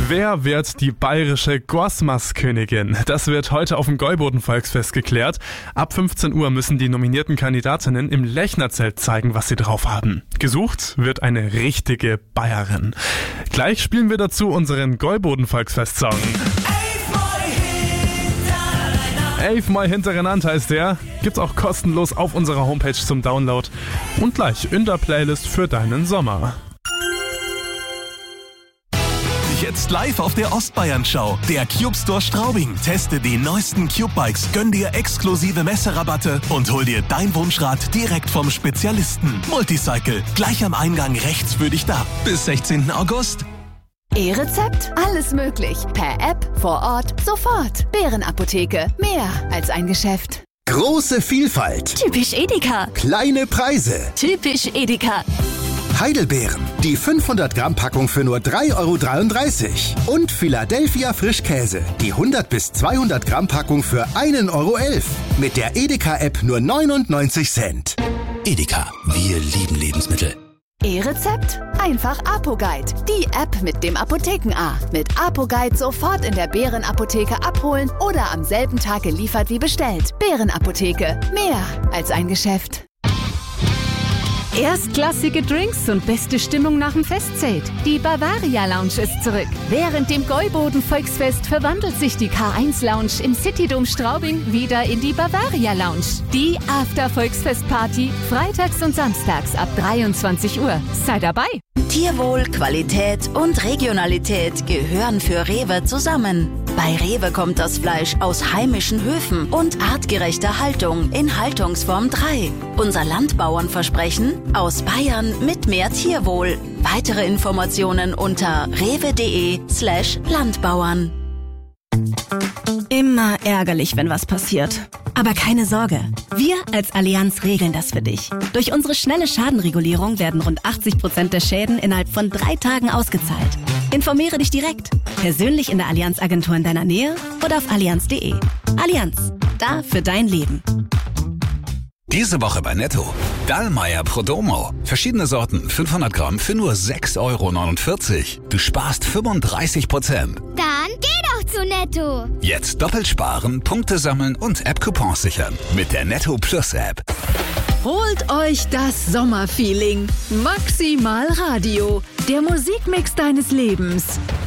Wer wird die bayerische Gorsmas-Königin? Das wird heute auf dem Gäuboden-Volksfest geklärt. Ab 15 Uhr müssen die nominierten Kandidatinnen im Lechnerzelt zeigen, was sie drauf haben. Gesucht wird eine richtige Bayerin. Gleich spielen wir dazu unseren Gäuboden-Volksfest-Song. 11-mal hintereinander heißt der. Gibt's auch kostenlos auf unserer Homepage zum Download und gleich in der Playlist für deinen Sommer. Jetzt live auf der Ostbayern-Show. Der Cube Store Straubing. Teste die neuesten Cube-Bikes, gönn dir exklusive Messerabatte und hol dir dein Wunschrad direkt vom Spezialisten. Multicycle, gleich am Eingang rechts für dich da. Bis 16. August. E-Rezept? Alles möglich. Per App, vor Ort, sofort. Bärenapotheke. Mehr als ein Geschäft. Große Vielfalt. Typisch Edeka. Kleine Preise. Typisch Edeka. Heidelbeeren. Die 500 Gramm Packung für nur 3,33 €. Und Philadelphia Frischkäse. Die 100 bis 200 Gramm Packung für 1,11 €. Mit der Edeka-App nur 99 Cent. Edeka, wir lieben Lebensmittel. E-Rezept? Einfach ApoGuide. Die App mit dem Apotheken-A. Mit ApoGuide sofort in der Bärenapotheke abholen oder am selben Tag geliefert wie bestellt. Bärenapotheke. Mehr als ein Geschäft. Erstklassige Drinks und beste Stimmung nach dem Festzelt. Die Bavaria Lounge ist zurück. Während dem Gäuboden Volksfest verwandelt sich die K1 Lounge im Citydom Straubing wieder in die Bavaria Lounge. Die After-Volksfest-Party freitags und samstags ab 23 Uhr. Sei dabei! Tierwohl, Qualität und Regionalität gehören für Rewe zusammen. Bei Rewe kommt das Fleisch aus heimischen Höfen und artgerechter Haltung in Haltungsform 3. Unser Landbauernversprechen: aus Bayern mit mehr Tierwohl. Weitere Informationen unter rewe.de/Landbauern. Immer ärgerlich, wenn was passiert. Aber keine Sorge, wir als Allianz regeln das für dich. Durch unsere schnelle Schadenregulierung werden rund 80% der Schäden innerhalb von 3 Tagen ausgezahlt. Informiere dich direkt, persönlich in der Allianz-Agentur in deiner Nähe oder auf allianz.de. Allianz, da für dein Leben. Diese Woche bei Netto. Dallmayr Prodomo. Verschiedene Sorten, 500 Gramm für nur 6,49 €. Du sparst 35%. Dann geh doch zu Netto. Jetzt doppelt sparen, Punkte sammeln und App-Coupons sichern. Mit der Netto Plus App. Holt euch das Sommerfeeling. Maximal Radio. Der Musikmix deines Lebens.